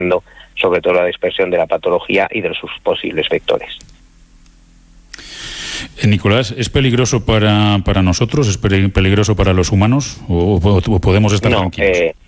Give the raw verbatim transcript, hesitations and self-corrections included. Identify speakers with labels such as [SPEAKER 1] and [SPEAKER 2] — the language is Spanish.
[SPEAKER 1] sobre todo la dispersión de la patología y de sus posibles vectores.
[SPEAKER 2] Eh, Nicolás, ¿es peligroso para, para nosotros? ¿Es peligroso para los humanos? ¿O, o, o podemos estar
[SPEAKER 1] no,
[SPEAKER 2] tranquilos?
[SPEAKER 1] Eh,